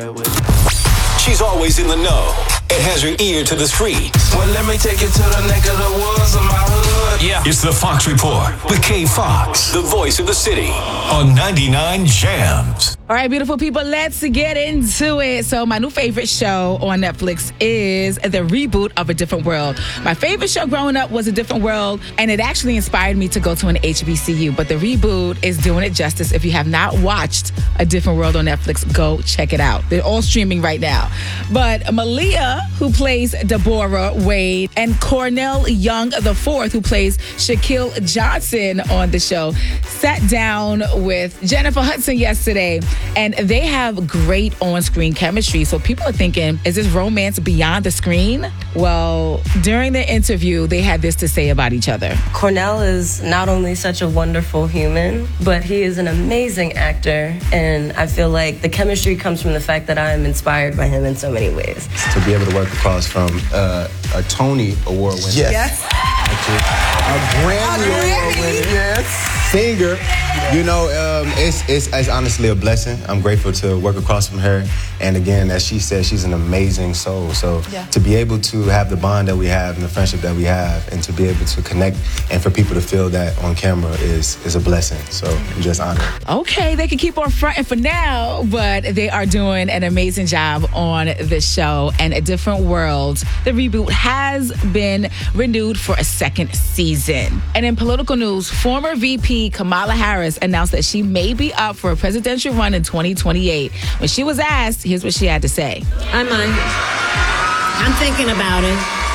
share it with you. She's always in the know and has her ear to the streets. Well, let me take you to the neck of the woods of my hood. Yeah. It's the Fox Report with Kay Fox, the voice of the city, on 99 Jams. All right, beautiful people, let's get into it. So my new favorite show on Netflix is the reboot of A Different World. My favorite show growing up was A Different World, and it actually inspired me to go to an HBCU. But the reboot is doing it justice. If you have not watched A Different World on Netflix, go check it out. They're all streaming right now. But Malia, who plays Deborah Wade, and Cornell Young IV, who plays Shaquille Johnson on the show, sat down with Jennifer Hudson yesterday. And they have great on-screen chemistry. So people are thinking, is this romance beyond the screen? Well, during the interview, they had this to say about each other. Cornell is not only such a wonderful human, but he is an amazing actor. And I feel like the chemistry comes from the fact that I am inspired by him in so many ways. To be able to work across from a Tony Award winner. Yes. A Grammy Award winner. Yes. Singer. You know, it's honestly a blessing. I'm grateful to work across from her. And again, as she said, she's an amazing soul. So to be able to have the bond that we have and the friendship that we have, and to be able to connect and for people to feel that on camera is a blessing. So I'm just honored. Okay, they can keep on fronting for now, but they are doing an amazing job on the show. And A Different World, the reboot, has been renewed for a second season. And in political news, former VP Kamala Harris announced that she may be up for a presidential run in 2028. When she was asked, here's what she had to say. I might. I'm thinking about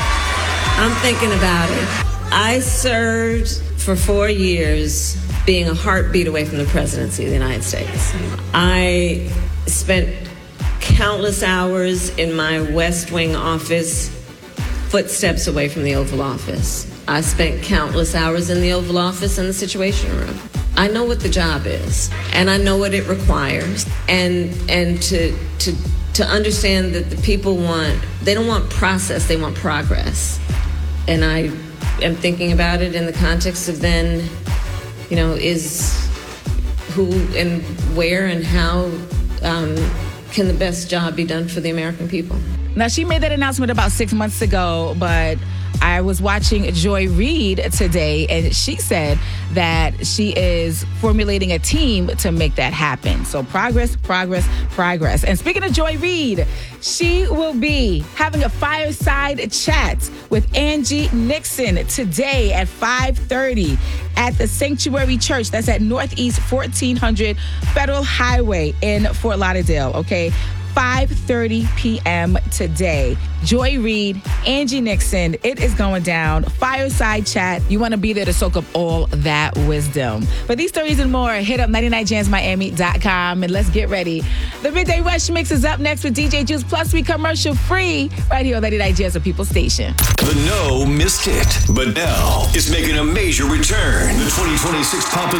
it. I served for 4 years being a heartbeat away from the presidency of the United States. I spent countless hours in my West Wing office, footsteps away from the Oval Office. I spent countless hours in the Oval Office and the Situation Room. I know what the job is, and I know what it requires, and to understand that the people they don't want process, they want progress. And I am thinking about it in the context of then, is who and where and how can the best job be done for the American people. Now, she made that announcement about 6 months ago, but I was watching Joy Reid today, and she said that she is formulating a team to make that happen. So progress. And speaking of Joy Reid, she will be having a fireside chat with Angie Nixon today at 5:30 at the Sanctuary Church. That's at Northeast 1400 Federal Highway in Fort Lauderdale, okay? 5:30 p.m. today. Joy Reid, Angie Nixon, it is going down. Fireside chat. You want to be there to soak up all that wisdom. For these stories and more, hit up 99jamsmiami.com and let's get ready. The Midday Rush Mix is up next with DJ Juice. Plus, we commercial free right here on 99 Jams, a People Station. The No missed it, but now is making a major return. The 2026 Pop